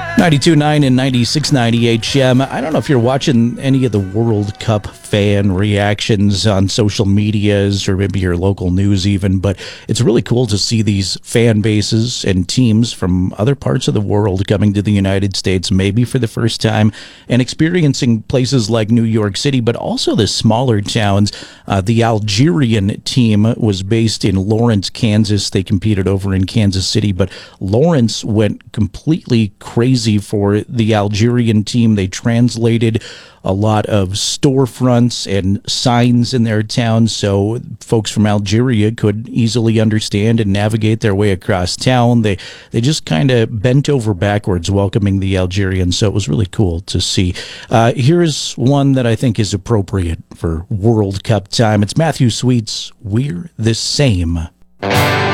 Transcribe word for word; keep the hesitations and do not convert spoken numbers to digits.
ninety-two point nine and ninety-six point nine H M. I don't know if you're watching any of the World Cup fan reactions on social medias or maybe your local news even, but it's really cool to see these fan bases and teams from other parts of the world coming to the United States, maybe for the first time, and experiencing places like New York City, but also the smaller towns. Uh, the Algerian team was based in Lawrence, Kansas. They competed over in Kansas City, but Lawrence went completely crazy for the Algerian team. They translated a lot of storefronts and signs in their town so folks from Algeria could easily understand and navigate their way across town. They they just kind of bent over backwards welcoming the Algerians, so it was really cool to see. Uh, here's one that I think is appropriate for World Cup time. It's Matthew Sweet's We're the Same.